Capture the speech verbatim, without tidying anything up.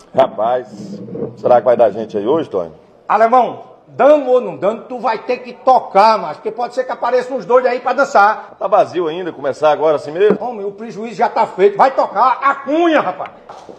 Rapaz, será que vai dar gente aí hoje, Tony? Alemão, dando ou não dando, tu vai ter que tocar, mas porque pode ser que apareçam uns doidos aí pra dançar. Tá vazio ainda, começar agora assim mesmo? Homem, o prejuízo já tá feito. Vai tocar a cunha, rapaz.